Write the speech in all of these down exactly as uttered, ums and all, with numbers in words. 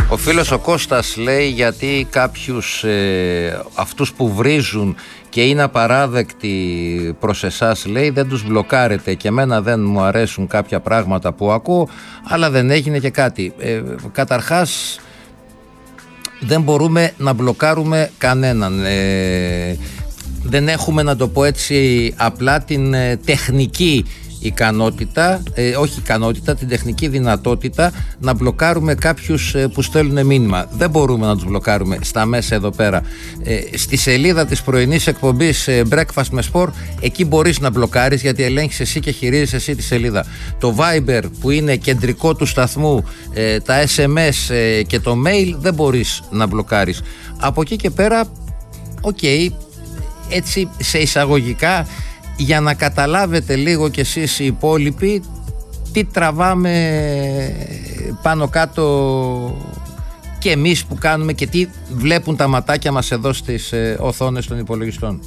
Ο φίλος ο Κώστας λέει γιατί κάποιους ε, αυτούς που βρίζουν και είναι απαράδεκτοι προς εσάς, λέει, δεν τους μπλοκάρετε. Και εμένα δεν μου αρέσουν κάποια πράγματα που ακούω, αλλά δεν έγινε και κάτι. Ε, καταρχάς δεν μπορούμε να μπλοκάρουμε κανέναν. Ε, δεν έχουμε, να το πω έτσι απλά, την ε, τεχνική ικανότητα, ε, όχι ικανότητα, την τεχνική δυνατότητα να μπλοκάρουμε κάποιους ε, που στέλνουν μήνυμα. Δεν μπορούμε να τους μπλοκάρουμε στα μέσα εδώ πέρα. Ε, στη σελίδα της πρωινής εκπομπής ε, Breakfast με Sport, εκεί μπορείς να μπλοκάρεις, γιατί ελέγχεις εσύ και χειρίζεσαι εσύ τη σελίδα. Το Viber που είναι κεντρικό του σταθμού, ε, τα ες εμ ες ε, και το mail δεν μπορείς να μπλοκάρεις. Από εκεί και πέρα, οκ, okay, έτσι σε εισαγωγικά, για να καταλάβετε λίγο κι εσείς οι υπόλοιποι τι τραβάμε πάνω κάτω και εμείς που κάνουμε και τι βλέπουν τα ματάκια μας εδώ στις ε, οθόνες των υπολογιστών.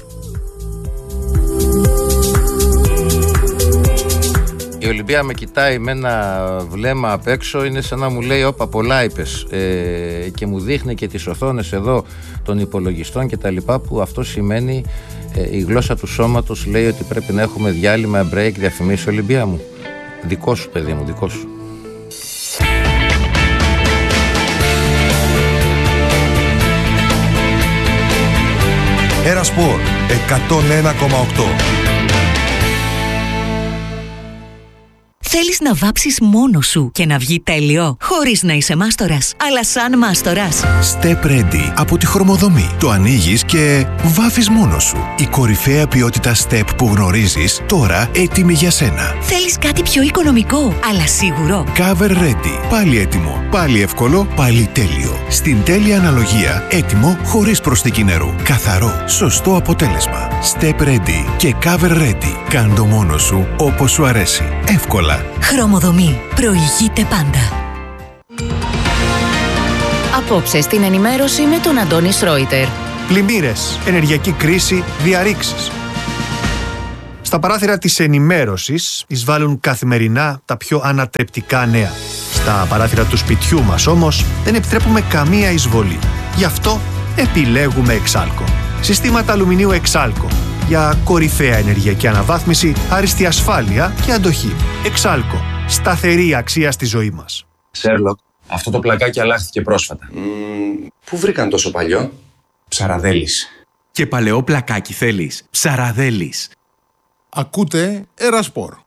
Η Ολυμπία με κοιτάει με ένα βλέμμα απ' έξω, είναι σαν να μου λέει όπα πολλά είπες, ε, και μου δείχνει και τις οθόνες εδώ των υπολογιστών και τα λοιπά, που αυτό σημαίνει ε, η γλώσσα του σώματος λέει ότι πρέπει να έχουμε διάλειμμα, break, διαφημίσεις. Ολυμπία μου, δικό σου παιδί μου, δικό σου. Ένα Σπορ εκατόν ένα κόμμα οκτώ. Θέλεις να βάψεις μόνος σου και να βγει τέλειο, χωρίς να είσαι μάστορας, αλλά σαν μάστορας. Step Ready από τη Χρωμοδομή. Το ανοίγεις και βάφεις μόνος σου. Η κορυφαία ποιότητα Step που γνωρίζεις, τώρα έτοιμη για σένα. Θέλεις κάτι πιο οικονομικό, αλλά σίγουρο. Cover Ready. Πάλι έτοιμο, πάλι εύκολο, πάλι τέλειο. Στην τέλεια αναλογία, έτοιμο χωρίς προσθήκη νερού. Καθαρό, σωστό αποτέλεσμα. Step Ready και Cover Ready. Κάν το μόνος σου όπως σου αρέσει. Εύκολα. Χρωμοδομή. Προηγείται πάντα. Απόψε στην ενημέρωση με τον Αντώνη Σρόιτερ. Πλημμύρες, ενεργειακή κρίση, διαρρήξεις. Στα παράθυρα της ενημέρωσης εισβάλλουν καθημερινά τα πιο ανατρεπτικά νέα. Στα παράθυρα του σπιτιού μας όμως δεν επιτρέπουμε καμία εισβολή. Γι' αυτό επιλέγουμε Εξάλκο. Συστήματα αλουμινίου Εξάλκο. Για κορυφαία ενεργειακή αναβάθμιση, άριστη ασφάλεια και αντοχή. Εξάλκο. Σταθερή αξία στη ζωή μας. Σέρλοκ, αυτό το πλακάκι αλλάχθηκε πρόσφατα. Mm, πού βρήκαν τόσο παλιό? Ψαραδέλης. Και παλαιό πλακάκι θέλεις? Ψαραδέλης. Ακούτε Ένα Σπορ.